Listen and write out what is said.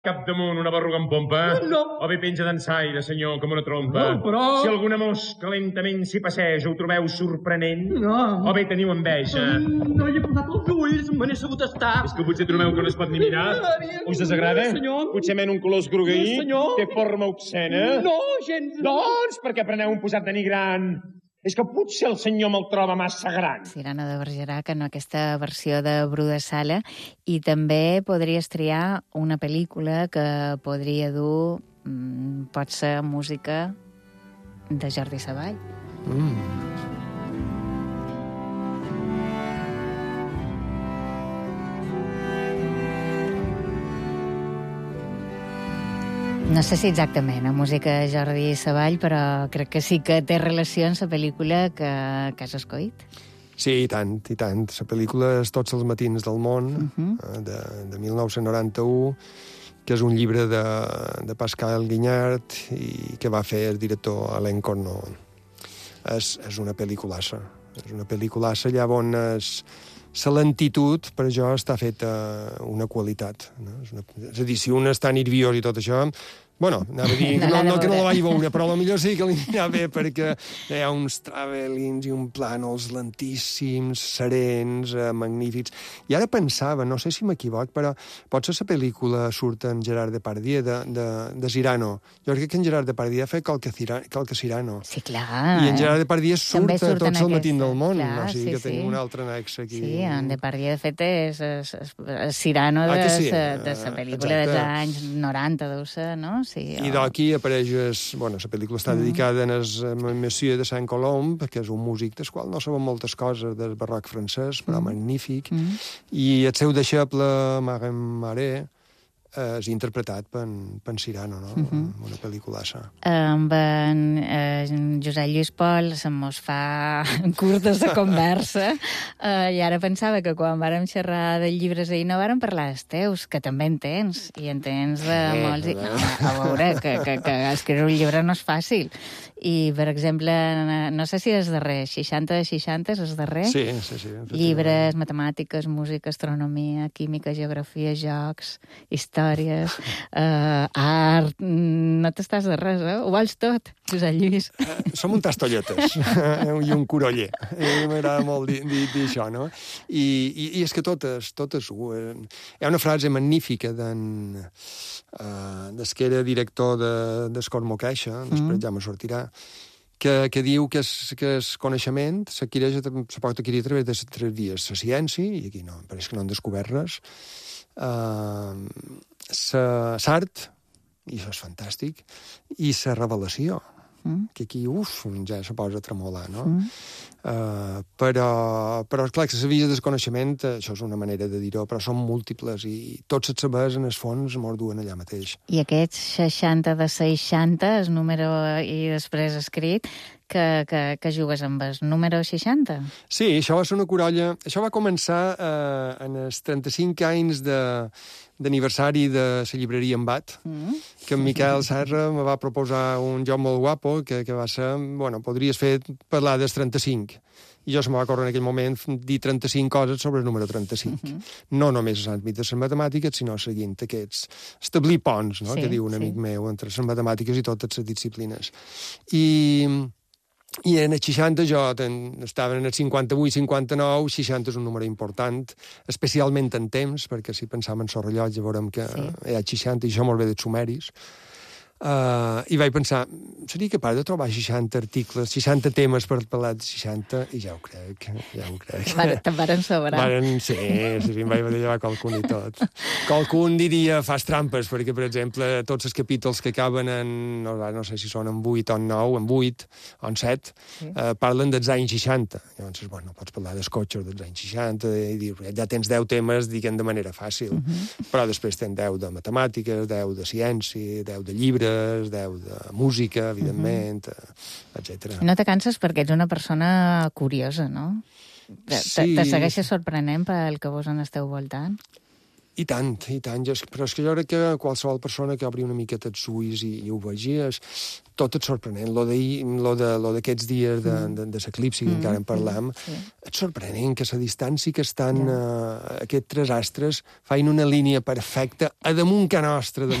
capdamunt una berruga en pompa? No. O bé penja d'ensaire, senyor, com una trompa? No, però... Si alguna mosca lentament s'hi passeja, ho trobeu sorprenent? No. O bé teniu enveja? No hi he posat els ulls, me n'he sabut estar. És que potser trobeu que no es pot ni mirar? Us desagrada? Senyor. Potser men un color esgrogueí? Senyor. Té forma obscena? No, gens. Doncs perquè preneu un posat denigrant. És que potser el senyor me'l troba massa gran. Cirano de Bergerac en aquesta versió de Bru de Sala, i també podries triar una pel·lícula que podria dur, pot ser música de Jordi Savall. No sé si exactament la música de Jordi Savall, però crec que sí que té relació amb la pel·lícula que has escollit. Sí, i tant, i tant. La pel·lícula és Tots els matins del món, de 1991, que és un llibre de Pascal Guignard i que va fer el director Alain Corneau. És una pel·lículassa. És una pel·lículassa allà on la lentitud, per això, està feta una qualitat. No? És a dir, si un està nerviós i tot això... Bueno, anava a dir que no la vaig veure, però potser sí que li anirà bé, perquè hi ha uns travelings i uns plànols lentíssims, serens, magnífics. I ara pensava, no sé si m'equivoc, però potser la pel·lícula surt en Gerard Depardieu, de Cyrano. Jo crec que en Gerard Depardieu fa qualque Cyrano. Sí, clar. I en Gerard Depardieu surt a Tots el matins del món. Clar, o sigui que tenim un altre nexe aquí. Sí, en Depardieu, de fet, és Cyrano de la pel·lícula dels anys 90, deu ser, no? Sí, i d'aquí apareix... Bueno, la pel·lícula està dedicada a Monsieur de Saint-Colombe, que és un músic del qual no sabem moltes coses del barroc francès, però magnífic, i el seu deixeble, Marin Maré, és interpretat per Cyrano, no? Una pel·lículassa. Amb en Josep Lluís Pol se mos fa curtes de conversa, i ara pensava que quan vàrem xerrar de llibres ahir no vàrem parlar dels teus, que també en tens, i en tens de molts... A veure, que escriure un llibre no és fàcil. I, per exemple, no sé si és darrer, 60 de 60 és el darrer? Sí. Llibres, matemàtiques, música, astronomia, química, geografia, jocs, històries, art... No t'estàs de res, eh? Ho vols tot, Josep Lluís. Som un tastolletes i un coroller. M'agrada molt dir això, no? I és que totes... Hi ha una frase magnífica des que era director d'Escor Mocaixa, després ja me sortirà, que diu que el coneixement s'adquireix, se pot adquirir a través de tres vies: la ciència, i aquí no, pareix que no han descobert res, l'art, i això és fantàstic, i la revelació, que aquí, ja se posa a tremolar, no? Però clar, que les vies del coneixement, això és una manera de dir-ho, però són múltiples, i tots els sabers, en el fons, mos duen allà mateix. I aquests 60 de 60, el número i després escrit, que jugues amb el número 60? Sí, això va ser una corolla... Això va començar en els 35 anys d'aniversari de la llibreria Embat, que en Miquel Serra me va proposar un joc molt guapo, que va ser, bueno, podries parlar dels 35. I jo se me va córrer en aquell moment dir 35 coses sobre el número 35. No només els àmbits de les matemàtiques, sinó seguint aquests... Establir ponts, no?, que diu un amic meu, entre les matemàtiques i totes les disciplines. I en el 60 jo estava en el 58-59, 60 és un número important, especialment en temps, perquè si pensàvem en el rellotge veurem que hi ha 60, i això molt bé dels sumeris. I vaig pensar, seria capaç de trobar 60 articles, 60 temes per parlar de 60, i ja ho crec. Te'n varen sobrar. Sí, em vaig llevar qualcun i tot. Qualcun diria, fas trampes, perquè, per exemple, tots els capítols que acaben en, no sé si són en 8 o en 9, en 8 o en 7, parlen dels anys 60. Llavors, bueno, pots parlar dels cotxes dels anys 60, i dir, ja tens 10 temes, diguem, de manera fàcil. Però després tens 10 de matemàtiques, 10 de ciència, 10 de llibres, 10 de música, evidentment, etc. No te canses perquè ets una persona curiosa, no? Sí. Te segueixes sorprenent pel que vos en esteu voltant? I tant. Però és que jo crec que qualsevol persona que obri una miqueta els ulls i ho vegi, tot és sorprenent. Lo d'aquests dies de l'eclipsi, que encara en parlam, és sorprenent que a la distància que estan aquests tres astres feien una línia perfecta a damunt que nostra,